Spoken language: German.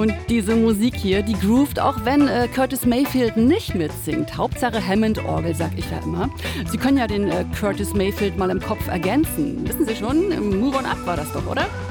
Und diese Musik hier, die groovt, auch wenn Curtis Mayfield nicht mitsingt. Hauptsache Hammond-Orgel, sag ich ja immer. Sie können ja den Curtis Mayfield mal im Kopf ergänzen. Wissen Sie schon, im Move On Up war das doch, oder?